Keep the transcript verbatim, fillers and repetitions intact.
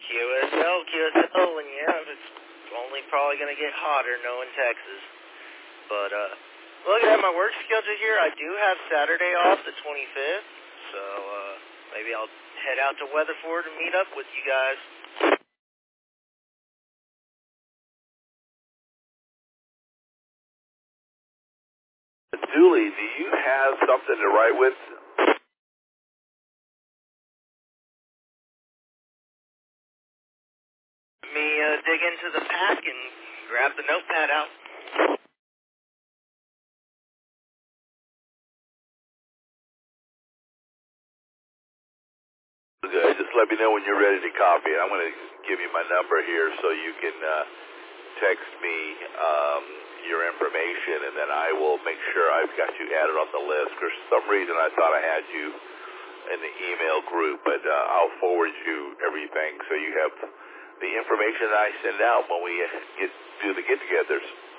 Q S L, Q S L, and yeah, it's only probably going to get hotter knowing Texas. But, uh, looking at my work schedule here, I do have Saturday off, the twenty-fifth, so, uh, maybe I'll head out to Weatherford and meet up with you guys. Dooley, do you have something to write with? Let me uh, dig into the pack and grab the notepad out. Good. Just let me know when you're ready to copy it. I'm going to give you my number here so you can uh, text me um, your information, and then I will make sure I've got you added on the list. For some reason, I thought I had you in the email group, but uh, I'll forward you everything so you have the information that I send out when we get do the get-togethers.